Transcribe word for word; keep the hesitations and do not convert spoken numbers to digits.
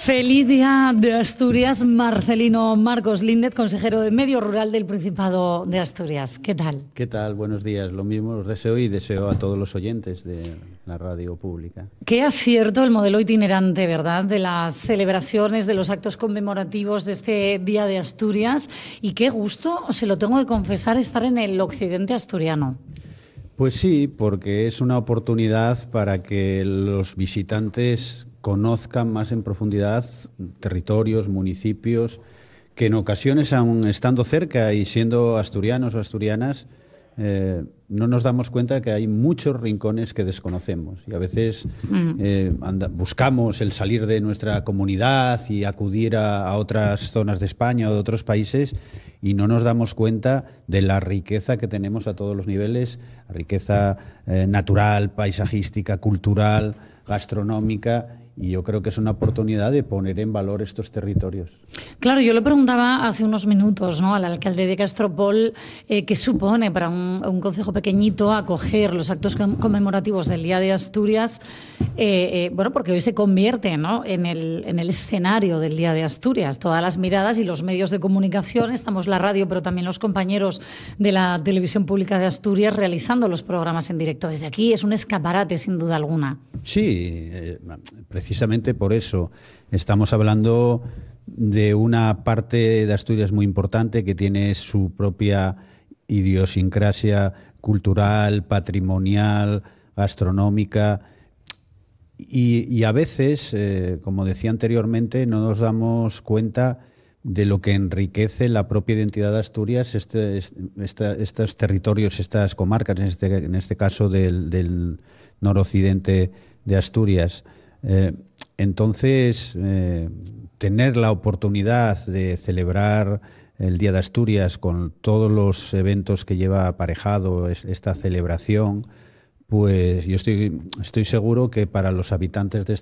Feliz Día de Asturias, Marcelino Marcos Líndez, consejero de Medio Rural del Principado de Asturias. ¿Qué tal? ¿Qué tal? Buenos días. Lo mismo os deseo y deseo a todos los oyentes de la radio pública. Qué acierto el modelo itinerante, ¿verdad?, de las celebraciones, de los actos conmemorativos de este Día de Asturias. Y qué gusto, se lo tengo que confesar, estar en el occidente asturiano. Pues sí, porque es una oportunidad para que los visitantes conozcan más en profundidad territorios, municipios, que en ocasiones, aun estando cerca y siendo asturianos o asturianas, eh, no nos damos cuenta que hay muchos rincones que desconocemos. Y a veces eh, anda, buscamos el salir de nuestra comunidad y acudir a, a otras zonas de España o de otros países y no nos damos cuenta de la riqueza que tenemos a todos los niveles, riqueza eh, natural, paisajística, cultural, gastronómica. Y yo creo que es una oportunidad de poner en valor estos territorios. Claro, yo le preguntaba hace unos minutos, ¿no?, al alcalde de Castropol eh, qué supone para un, un concejo pequeñito acoger los actos conmemorativos del Día de Asturias, eh, eh, bueno, porque hoy se convierte, ¿no?, en el, en el escenario del Día de Asturias. Todas las miradas y los medios de comunicación, estamos la radio, pero también los compañeros de la Televisión Pública de Asturias realizando los programas en directo desde aquí. Es un escaparate, sin duda alguna. Sí, eh, precisamente por eso estamos hablando de una parte de Asturias muy importante que tiene su propia idiosincrasia cultural, patrimonial, gastronómica y, y a veces, eh, como decía anteriormente, no nos damos cuenta de lo que enriquece la propia identidad de Asturias, este, esta, estos territorios, estas comarcas, en este, en este caso del, del noroccidente de Asturias. Eh, entonces, eh, tener la oportunidad de celebrar el Día de Asturias con todos los eventos que lleva aparejado esta celebración, pues yo estoy, estoy seguro que para los habitantes de